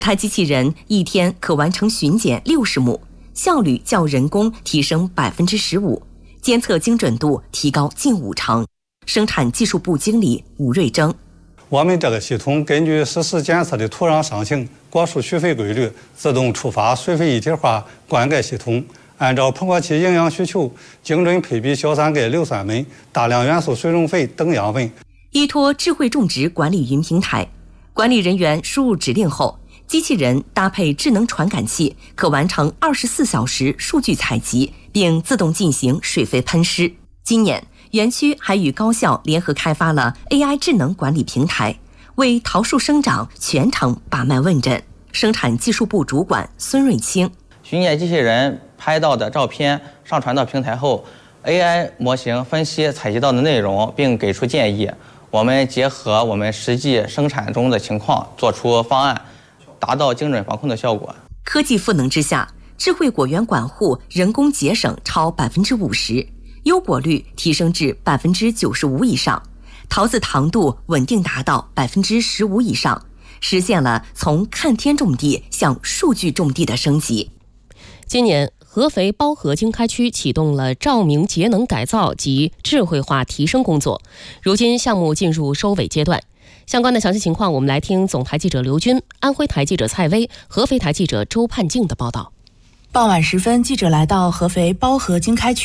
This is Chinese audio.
台机器人一天可完成巡检60亩，效率较人工提升15%，监测精准度提高近5成。生产技术部经理吴瑞征： 我们这个系统根据实时检测的土壤伤情、果树蓄肥规律，自动触发水肥一体化灌溉系统，按照膨化期营养需求，精准配比硝酸钙、硫酸锰、大量元素水溶肥等养分。 依托智慧种植管理云平台，管理人员输入指令后，机器人搭配智能传感器，可完成24小时数据采集，并自动进行水肥喷施。今年，园区还与高校联合开发了 AI 智能管理平台，为桃树生长全程把脉问诊。生产技术部主管孙瑞清： 巡检机器人拍到的照片上传到平台后， AI 模型分析采集到的内容，并给出建议。我们结合我们实际生产中的情况，做出方案，达到精准防控的效果。 科技赋能之下，智慧果园管护人工节省超50%，优果率提升至95%以上，桃子糖度稳定达到15%以上，实现了从看天种地向数据种地的升级。 今年，合肥包河经开区启动了照明节能改造及智慧化提升工作，如今项目进入收尾阶段。相关的详细情况，我们来听总台记者刘军、安徽台记者蔡薇、合肥台记者周盼静的报道。 傍晚时分，记者来到合肥包河经开区